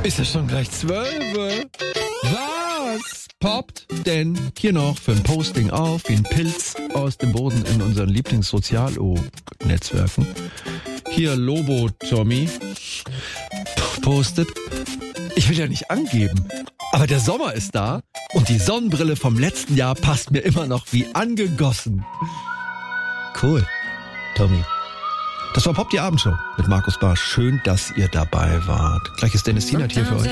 Ist ja schon gleich 12. Was poppt denn hier noch für ein Posting auf, wie ein Pilz aus dem Boden in unseren Lieblingssozial-Netzwerken? Hier Lobo Tommy postet: Ich will ja nicht angeben, aber der Sommer ist da und die Sonnenbrille vom letzten Jahr passt mir immer noch wie angegossen. Cool, Tommy. Das war Pop die Abendshow mit Markus Barsch. Schön, dass ihr dabei wart. Gleich ist Dennis Sienert hier für euch.